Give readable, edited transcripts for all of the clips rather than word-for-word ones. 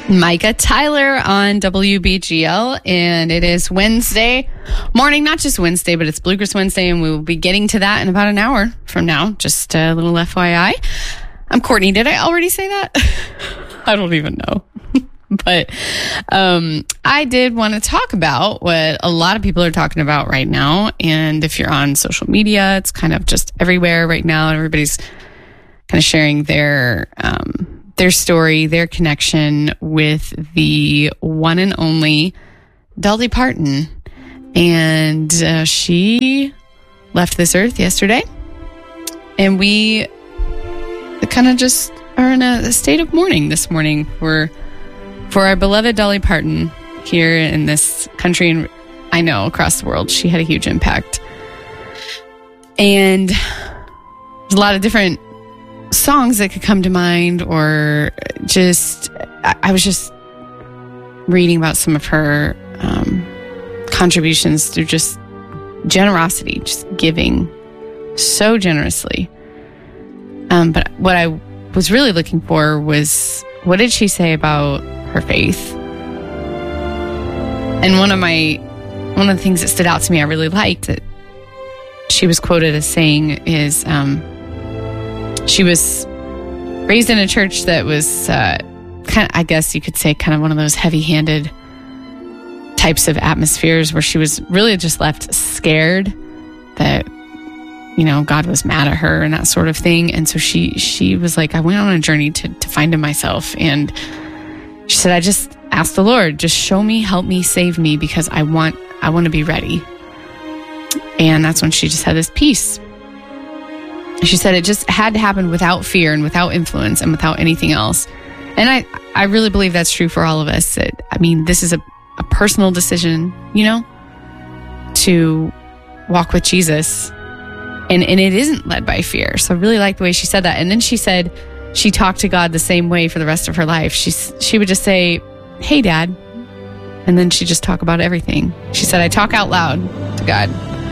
Micah Tyler on WBGL, and it is Wednesday morning, not just Wednesday, but it's Bluegrass Wednesday, and we will be getting to that in about an hour from now. Just a little FYI. I'm Courtney. Did I already say that? I don't even know. But I did want to talk about what a lot of people are talking about right now, and if you're on social media, it's kind of just everywhere right now. Everybody's kind of sharing their story, their connection with the one and only Dolly Parton. And she left this earth yesterday. And we kind of just are in a state of mourning this morning for our beloved Dolly Parton here in this country. And I know across the world, she had a huge impact. And there's a lot of different songs that could come to mind, or just I was just reading about some of her contributions through just generosity, just giving so generously. But what I was really looking for was, what did she say about her faith? And one of the things that stood out to me, I really liked, that she was quoted as saying is, she was raised in a church that was kind of, I guess you could say, kind of one of those heavy-handed types of atmospheres where she was really just left scared that, you know, God was mad at her and that sort of thing. And so she was like, I went on a journey to find him myself. And she said, I just asked the Lord, just show me, help me, save me, because I want to be ready. And that's when she just had this peace. She said it just had to happen without fear and without influence and without anything else. And I really believe that's true for all of us. This is a personal decision, you know, to walk with Jesus. And it isn't led by fear. So I really like the way she said that. And then she said she talked to God the same way for the rest of her life. She would just say, hey, Dad. And then she'd just talk about everything. She said, I talk out loud to God.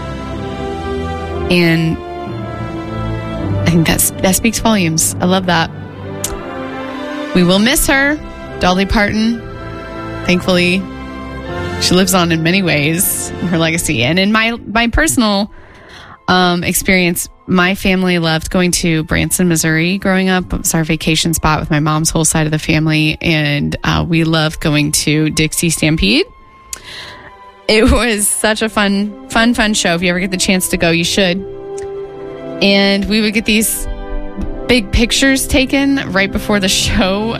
And I think that speaks volumes. I love that. We will miss her, Dolly Parton. Thankfully, she lives on in many ways in her legacy. And in my personal experience, my family loved going to Branson, Missouri growing up. It was our vacation spot with my mom's whole side of the family. And we loved going to Dixie Stampede. It was such a fun show. If you ever get the chance to go, you should. And we would get these big pictures taken right before the show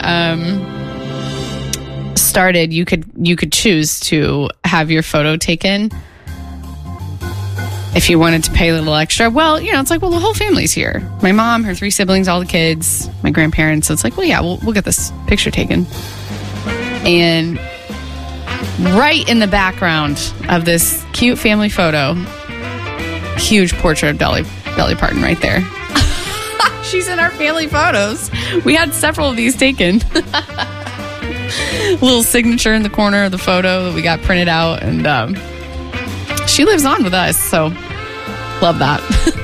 started. You could choose to have your photo taken if you wanted to pay a little extra. Well, you know, it's like, well, the whole family's here. My mom, her 3 siblings, all the kids, my grandparents. So it's like, well, yeah, we'll get this picture taken. And right in the background of this cute family photo, huge portrait of Dolly Parton right there. She's in our family photos. We had several of these taken. Little signature in the corner of the photo that we got printed out. And she lives on with us. So love that.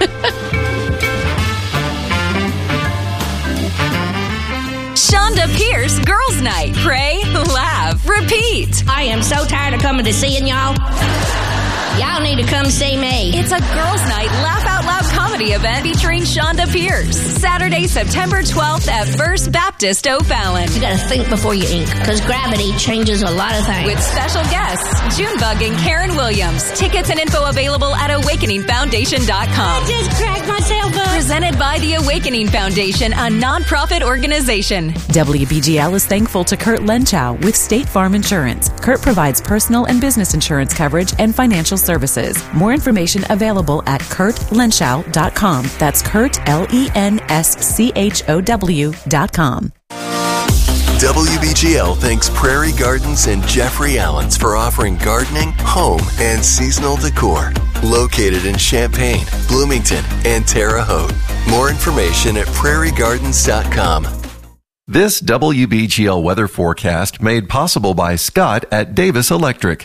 Shonda Pierce Girls Night. Pray, laugh, repeat. I am so tired of coming to seeing y'all. Y'all need to come see me. It's a Girls Night Laugh Out Loud comedy event featuring Shonda Pierce. Saturday, September 12th at First Baptist O'Fallon. You gotta think before you ink, because gravity changes a lot of things. With special guests, Junebug and Karen Williams. Tickets and info available at awakeningfoundation.com. I just cracked myself up. Presented by the Awakening Foundation, a nonprofit organization. WBGL is thankful to Kurt Lenchow with State Farm Insurance. Kurt provides personal and business insurance coverage and financial services. More information available at kurtlenschow.com. That's Kurt, LENSCHOW.com. WBGL thanks Prairie Gardens and Jeffrey Allen's for offering gardening, home, and seasonal decor. Located in Champaign, Bloomington, and Terre Haute. More information at prairiegardens.com. This WBGL weather forecast made possible by Scott at Davis Electric.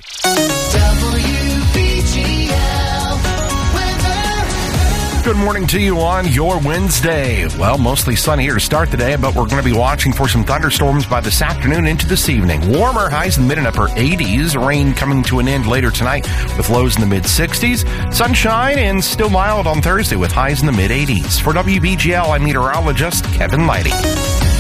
Good morning to you on your Wednesday. Well, mostly sunny here to start the day, but we're going to be watching for some thunderstorms by this afternoon into this evening. Warmer highs in the mid and upper 80s. Rain coming to an end later tonight with lows in the mid 60s. Sunshine and still mild on Thursday with highs in the mid 80s. For WBGL, I'm meteorologist Kevin Lighty.